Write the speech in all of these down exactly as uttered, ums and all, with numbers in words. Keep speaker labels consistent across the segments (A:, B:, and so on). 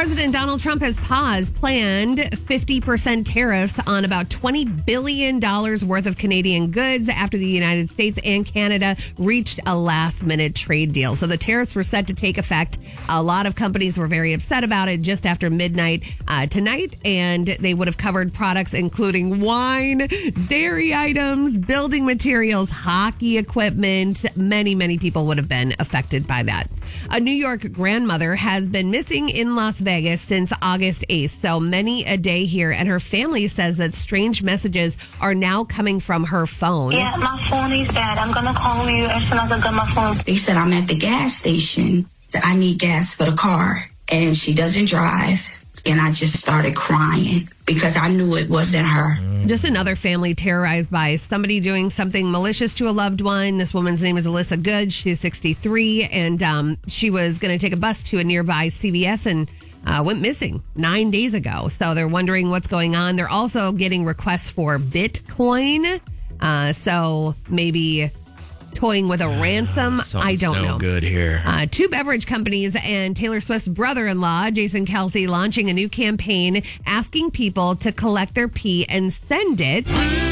A: President Donald Trump has paused planned fifty percent tariffs on about twenty billion dollars worth of Canadian goods after the United States and Canada reached a last-minute trade deal. So the tariffs were set to take effect. A lot of companies were very upset about it just after midnight uh, tonight, and they would have covered products including wine, dairy items, building materials, hockey equipment. Many, many people would have been affected by that. A New York grandmother has been missing in Las Vegas since August eighth, so many a day here, and her family says that strange messages are now coming from her phone.
B: Yeah, my phone is dead. I'm going to call you as soon as I get my phone.
C: They said I'm at the gas station. I need gas for the car, and she doesn't drive. And I just started crying because I knew it wasn't her.
A: Just another family terrorized by somebody doing something malicious to a loved one. This woman's name is Alyssa Good. She's sixty-three, and um, she was going to take a bus to a nearby C V S and uh, went missing nine days ago. So they're wondering what's going on. They're also getting requests for Bitcoin. Uh, so maybe toying with a ransom. I don't
D: no
A: know.
D: Good here.
A: Uh, two beverage companies and Taylor Swift's brother-in-law, Jason Kelce, launching a new campaign asking people to collect their pee and send it.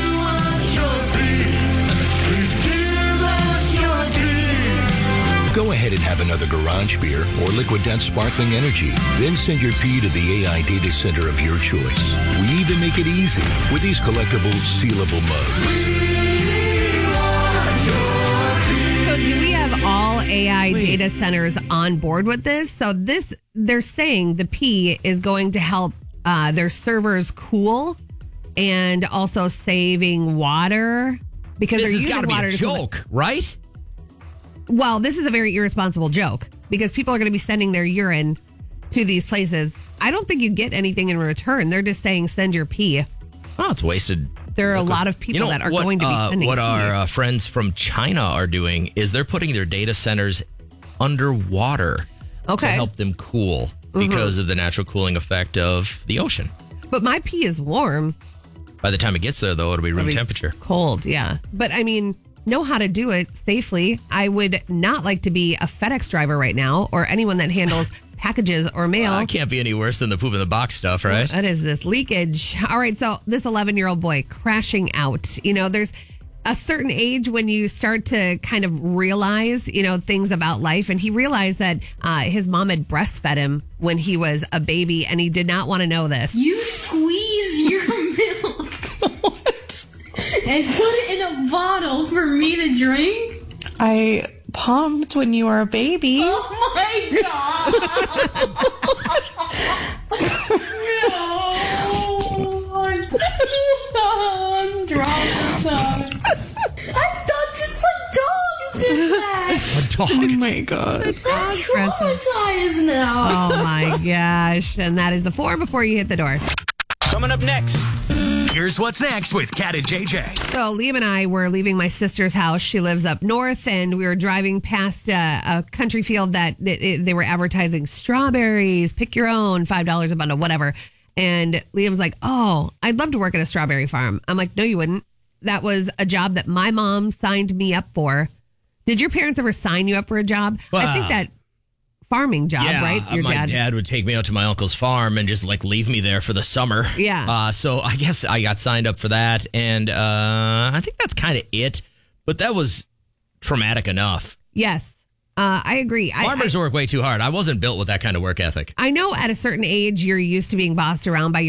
E: Go ahead and have another garage beer or Liquid Death Sparkling Energy. Then send your pee to the A I data center of your choice. We even make it easy with these collectible, sealable mugs.
A: Do we have all A I Wait. data centers on board with this? So this, they're saying the P is going to help uh, their servers cool and also saving water because
D: this
A: they're
D: has
A: using
D: got to be
A: water
D: a
A: to
D: joke,
A: cool.
D: right?
A: Well, this is a very irresponsible joke because people are going to be sending their urine to these places. I don't think you get anything in return. They're just saying send your pee.
D: Oh, it's wasted.
A: There are a lot of people
D: you know,
A: that are
D: what,
A: going to be
D: uh,
A: sending
D: What
A: pee.
D: our uh, friends from China are doing is they're putting their data centers underwater
A: okay.
D: to help them cool because mm-hmm. of the natural cooling effect of the ocean.
A: But my pee is warm.
D: By the time it gets there, though, it'll be room
A: it'll be
D: temperature.
A: Cold, yeah. But I mean, know how to do it safely. I would not like to be a FedEx driver right now or anyone that handles packages or mail.
D: Well, it can't be any worse than the poop in the box stuff, right?
A: That is this leakage. All right, so this eleven-year-old boy crashing out. You know, there's a certain age when you start to kind of realize, you know, things about life. And he realized that uh, his mom had breastfed him when he was a baby, and he did not want to know this.
F: You squeeze your milk what? and put it in a bottle for me to drink?
G: I pumped when you were a baby.
F: Oh my god! No, I'm drunk. I thought just like dogs did that.
D: A dog.
G: Oh my god!
A: The dog
F: traumatized now.
A: Oh my gosh! And that is the four before you hit the door.
H: Coming up next, here's what's next with Kat and J J.
A: So Liam and I were leaving my sister's house. She lives up north, and we were driving past a, a country field that it, it, they were advertising strawberries, pick your own, five dollars a bundle, whatever. And Liam's like, oh, I'd love to work at a strawberry farm. I'm like, no, you wouldn't. That was a job that my mom signed me up for. Did your parents ever sign you up for a job?
D: Well,
A: I think that farming job,
D: yeah,
A: right? Your
D: my
A: dad.
D: dad would take me out to my uncle's farm and just like leave me there for the summer.
A: Yeah.
D: Uh, so I guess I got signed up for that, and uh, I think that's kind of it. But that was traumatic enough.
A: Yes, uh, I agree.
D: Farmers
A: I, I,
D: work way too hard. I wasn't built with that kind of work ethic.
A: I know at a certain age you're used to being bossed around by your